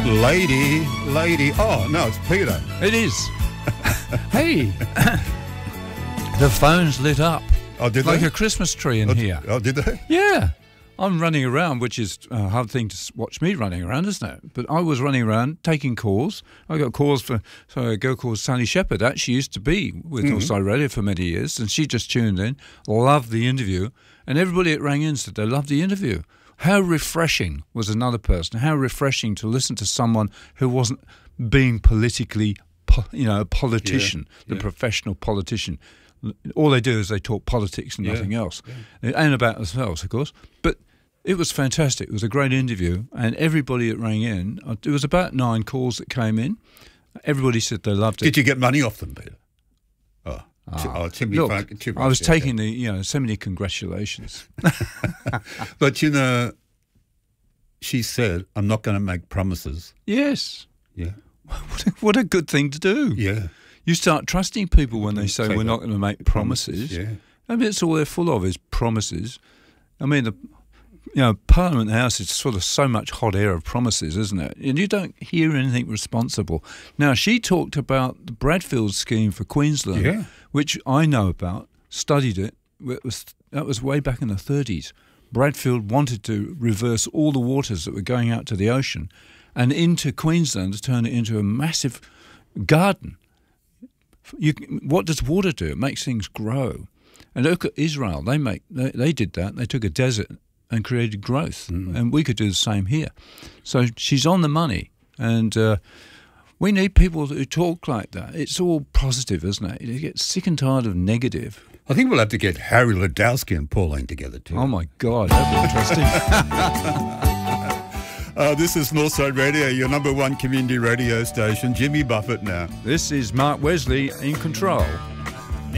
Lady. Oh, no, it's Peter. It is. Hey, the phone's lit up. Oh, did like they? a Christmas tree in here. Oh, did they? Yeah. I'm running around, which is a hard thing to watch me running around, isn't it? But I was running around taking calls. I got calls for a girl called Sally Shepherd. Actually used to be with Northside Radio for many years, and she just tuned in, loved the interview, and everybody that rang in said they loved the interview. How refreshing was another person. How refreshing to listen to someone who wasn't being politically, a politician, the professional politician. All they do is they talk politics and nothing else, and about themselves, of course. But it was fantastic. It was a great interview, and everybody that rang in, it was about 9 calls that came in. Everybody said they loved it. Did you get money off them, Peter? Look, I was taking so many congratulations. But, she said, I'm not going to make promises. Yes. Yeah. What a good thing to do. Yeah. You start trusting people when they say we're not going to make promises. Yeah. I mean, it's all they're full of is promises. I mean, Parliament House is sort of so much hot air of promises, isn't it? And you don't hear anything responsible. Now, she talked about the Bradfield scheme for Queensland, which I know about, studied it. That was way back in the 30s. Bradfield wanted to reverse all the waters that were going out to the ocean and into Queensland to turn it into a massive garden. What does water do? It makes things grow. And look at Israel. They did that. They took a desert and created growth. And we could do the same here. So she's on the money. And we need people who talk like that. It's all positive, isn't it? You get sick and tired of negative. I think we'll have to get Harry Ladowski and Pauline together too. Oh, my God. That'd be interesting. This is Northside Radio, your #1 community radio station. Jimmy Buffett now. This is Mark Wesley in control.